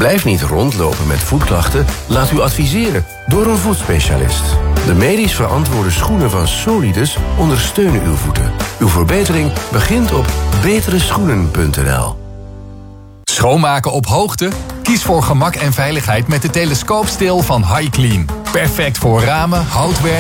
Blijf niet rondlopen met voetklachten. Laat u adviseren door een voetspecialist. De medisch verantwoorde schoenen van Solidus ondersteunen uw voeten. Uw verbetering begint op betereschoenen.nl. Schoonmaken op hoogte? Kies voor gemak en veiligheid met de telescoopsteel van HiClean. Perfect voor ramen, houtwerk